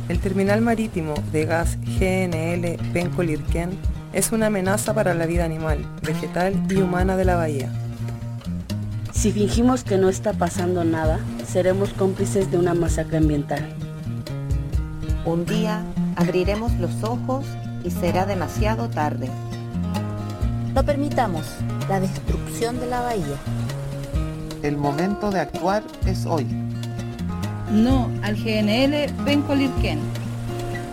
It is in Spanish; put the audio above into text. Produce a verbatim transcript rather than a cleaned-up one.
El terminal marítimo de gas G N L Penco-Lirquén es una amenaza para la vida animal, vegetal y humana de la bahía. Si fingimos que no está pasando nada, seremos cómplices de una masacre ambiental. Un día abriremos los ojos y será demasiado tarde. No permitamos la destrucción de la bahía. El momento de actuar es hoy. No al G N L Penco-Lirquén.